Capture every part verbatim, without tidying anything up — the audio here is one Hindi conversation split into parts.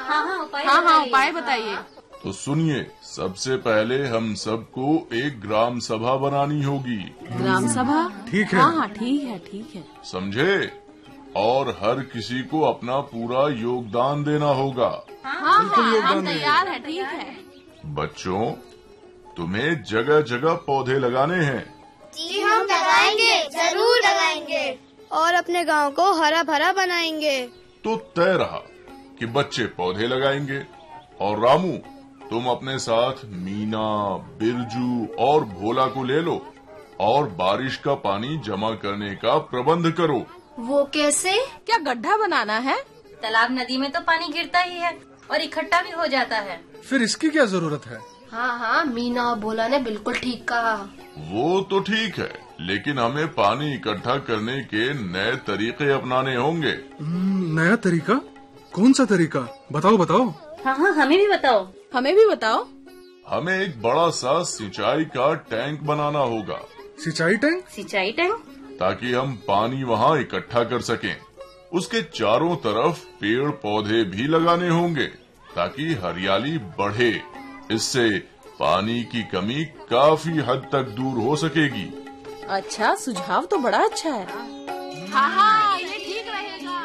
हाँ हाँ उपाय हाँ हाँ उपाय बताइए। तो सुनिए, सबसे पहले हम सबको एक ग्राम सभा बनानी होगी। ग्राम सभा? ठीक है। हाँ हाँ ठीक है ठीक है। समझे? और हर किसी को अपना पूरा योगदान देना होगा। हाँ हाँ हम तैयार है। ठीक है बच्चों, तुम्हें जगह जगह पौधे लगाने हैं। जी हम लगाएंगे, जरूर लगाएंगे और अपने गांव को हरा भरा बनाएंगे। तो तय रहा कि बच्चे पौधे लगाएंगे और रामू, तुम अपने साथ मीना, बिरजू और भोला को ले लो और बारिश का पानी जमा करने का प्रबंध करो। वो कैसे? क्या गड्ढा बनाना है? तालाब नदी में तो पानी गिरता ही है और इकट्ठा भी हो जाता है। फिर इसकी क्या जरूरत है? हाँ हाँ मीना और भोला ने बिल्कुल ठीक कहा। वो तो ठीक है, लेकिन हमें पानी इकट्ठा करने के नए तरीके अपनाने होंगे। नया तरीका? कौन सा तरीका? बताओ बताओ। हाँ हाँ हमें भी बताओ। हमें भी बताओ। हमें एक बड़ा सा सिंचाई का टैंक बनाना होगा। सिंचाई टैंक? सिंचाई टैंक? ताकि हम पानी वहाँ इकट्ठा कर सकें। उसके चारों तरफ पेड़ पौधे भी लगाने होंगे ताकि हरियाली बढ़े। इससे पानी की कमी काफी हद तक दूर हो सकेगी। अच्छा, सुझाव तो बड़ा अच्छा है। हाँ हाँ ये ठीक रहेगा।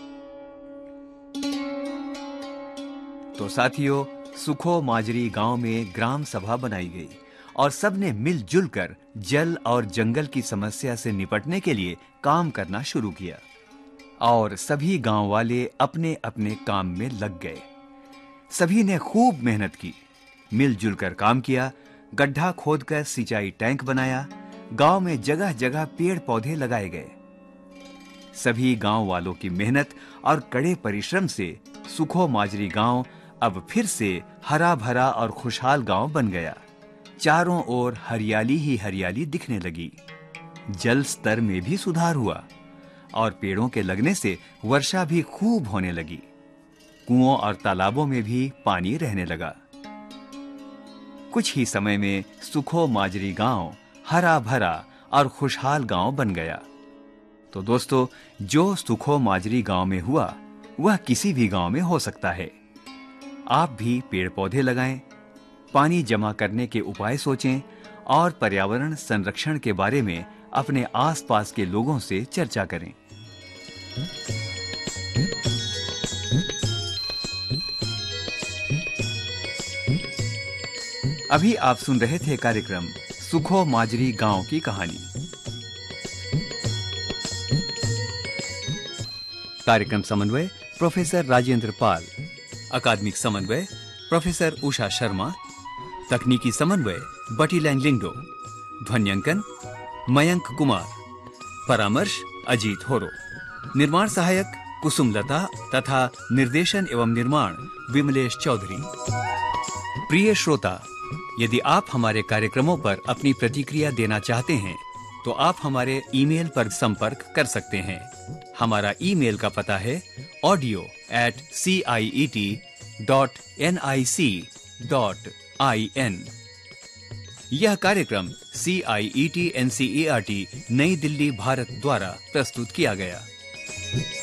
तो साथियों, सुखो माजरी गांव में ग्राम सभा बनाई गई और सबने मिलजुल कर जल और जंगल की समस्या से निपटने के लिए काम करना शुरू किया और सभी गांव वाले अपने अपने काम में लग गए। सभी ने खूब मेहनत की, मिलजुल कर काम किया, गड्ढा खोदकर सिंचाई टैंक बनाया, गांव में जगह जगह पेड़ पौधे लगाए गए। सभी गांव वालों की मेहनत और कड़े परिश्रम से सुखो माजरी गांव अब फिर से हरा भरा और खुशहाल गांव बन गया। चारों ओर हरियाली ही हरियाली दिखने लगी। जल स्तर में भी सुधार हुआ और पेड़ों के लगने से वर्षा भी खूब होने लगी। कुओं और तालाबों में भी पानी रहने लगा। कुछ ही समय में सुखो माजरी गांव हरा भरा और खुशहाल गांव बन गया। तो दोस्तों, जो सुखो माजरी गांव में हुआ वह किसी भी गांव में हो सकता है। आप भी पेड़ पौधे लगाएं, पानी जमा करने के उपाय सोचें और पर्यावरण संरक्षण के बारे में अपने आसपास के लोगों से चर्चा करें। अभी आप सुन रहे थे कार्यक्रम सुखो माजरी गांव की कहानी। कार्यक्रम समन्वय प्रोफेसर राजेंद्र पाल, अकादमिक समन्वय प्रोफेसर उषा शर्मा, तकनीकी समन्वय बटीलैंग लिंगडो, ध्वन्यांकन मयंक कुमार, परामर्श अजीत होरो, निर्माण सहायक कुसुमलता तथा निर्देशन एवं निर्माण विमलेश चौधरी। प्रिय श्रोता, यदि आप हमारे कार्यक्रमों पर अपनी प्रतिक्रिया देना चाहते हैं तो आप हमारे ईमेल पर संपर्क कर सकते हैं। हमारा ईमेल का पता है audio eight C I E T dot N I C dot I N. यह कार्यक्रम सी आई E T N C E R T नई दिल्ली भारत द्वारा प्रस्तुत किया गया।